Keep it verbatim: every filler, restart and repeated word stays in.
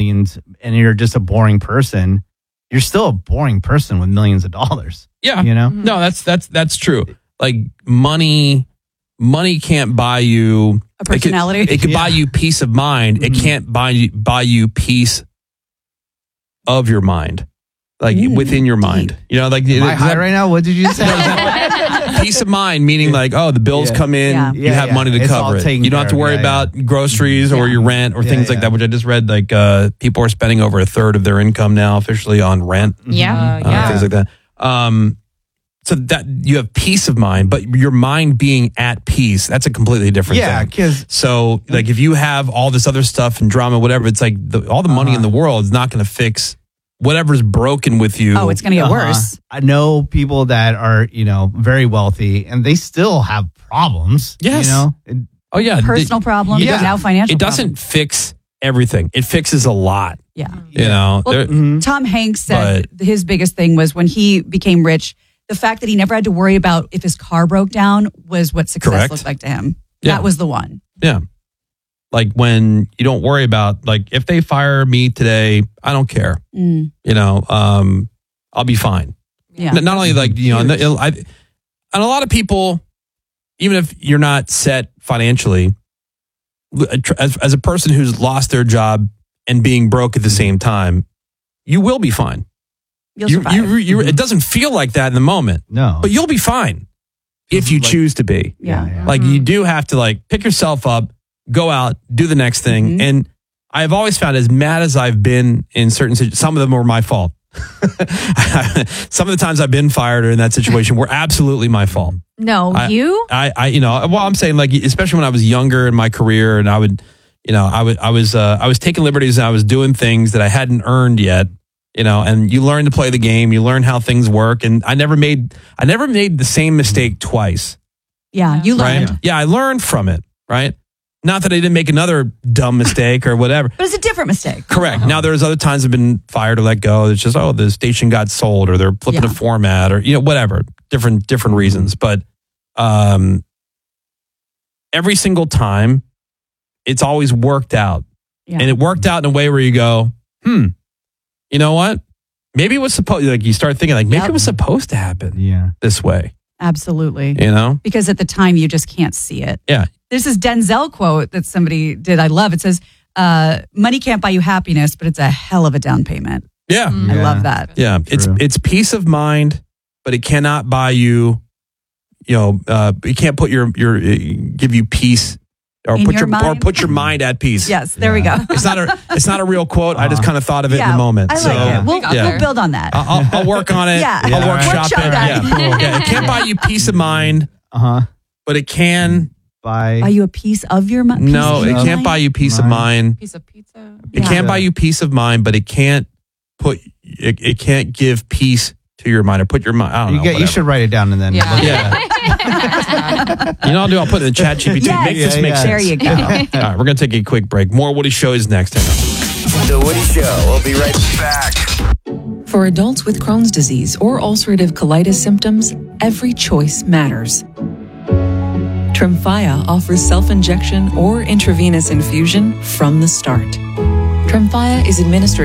millions and you're just a boring person, you're still a boring person with millions of dollars. Yeah. You know? No, that's that's that's true. Like money money can't buy you a personality. It could, it could Yeah. buy you peace of mind. Mm-hmm. It can't buy you buy you peace of your mind. Like Mm. within your mind. You know, like Am I high that- right now? What did you say? peace of mind, meaning like, oh, the bills Yeah. come in, Yeah. you Yeah, have yeah. money to It's all cover it. taken You don't have to care of. worry Yeah, about groceries or Yeah. your rent or Yeah, things like yeah. that, which I just read. Like uh, people are spending over a third of their income now officially on rent, Yeah. uh, yeah. things like that. Um, so that you have peace of mind, but your mind being at peace, that's a completely different Yeah, thing. because So, like, if you have all this other stuff and drama, whatever, it's like the, all the money Uh-huh. in the world is not going to fix whatever's broken with you. Oh, it's going to get Uh-huh. worse. I know people that are, you know, very wealthy and they still have problems. Yes. You know? It- oh yeah, Personal problems, Yeah. now financial It doesn't problems. fix everything. It fixes a lot. Yeah. You know, Well, There- Mhm. Tom Hanks said his biggest thing was when he became rich, the fact that he never had to worry about if his car broke down was what success Correct. looked like to him. Yeah. That was the one. yeah. Like when you don't worry about, like, if they fire me today, I don't care. Mm, You know, um, I'll be fine. yeah. N- Not only like, you know, and, I, and a lot of people, even if you're not set financially, as, as a person who's lost their job and being broke at the same time, you will be fine. You'll You, survive. you, you, it doesn't feel like that in the moment, No. but you'll be fine if you Like- choose to be. yeah. Like you do have to like pick yourself up, go out, do the next thing. Mhm. And I've always found as mad as I've been in certain situations, some of them were my fault. Some of the times I've been fired or in that situation were absolutely my fault. No, I- you? I, I, you know, well, I'm saying like, especially when I was younger in my career and I would, you know, I would, I was, uh, I was taking liberties and I was doing things that I hadn't earned yet, you know, and you learn to play the game, you learn how things work. And I never made, I never made the same mistake twice. Yeah. You Right. learned. Yeah. I learned from it. Right. Not that I didn't make another dumb mistake or whatever. But it's a different mistake. Correct. Now there's other times I've been fired or let go. It's just, oh, the station got sold or they're flipping Yeah. a format or, you know, whatever, different, different reasons. But, um, every single time it's always worked out. Yeah. And it worked out in a way where you go, hmm, you know what? Maybe it was supposed, like you start thinking like, maybe Yep. it was supposed to happen Yeah. this way, Absolutely. you know? Because at the time you just can't see it. Yeah. There's this Denzel quote that somebody did. I love. It says, uh, money can't buy you happiness, but it's a hell of a down payment. Yeah. Mm. I Yeah. love that. Yeah. It's, True. it's peace of mind, but it cannot buy you, you know, uh, it can't put your, your, uh, give you peace or In put your your, or mind? put your mind at peace. Yes, there Yeah. we go. It's not a, it's not a real quote. I just Uh-huh. kind of thought of it in the moment. I like so, it. We'll, yeah. we'll build on that. I'll, I'll- I'll work on it. Yeah. I'll Yeah. workshop Workshop it. that. Yeah. Cool. Yeah. It can't buy you peace of mind, Uh huh. but it can. By Buy you a piece of your mind? No, it can't buy you peace of mind. Piece of pizza. It Yeah. can't buy you peace of mind, but it can't put. It, it can't give peace to your mind or put your mind. I don't you know. get. You whatever. should write it down and then. Yeah. look at Yeah. You know, I'll do. I'll put it in chat G P T. Yes. Make this Yeah, make yeah. sense. There you go. All right, we're gonna take a quick break. More Woody Show is next. Hang on. The Woody Show. We'll be right back. For adults with Crohn's disease or ulcerative colitis symptoms, every choice matters. Tremfya offers self-injection or intravenous infusion from the start. Tremfya is administered